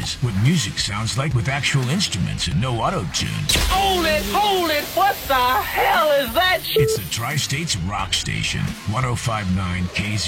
is what music sounds like with actual instruments and no auto-tune. Hold it, what the hell is that shit? It's the Tri-States Rock Station, 105.9 KZ.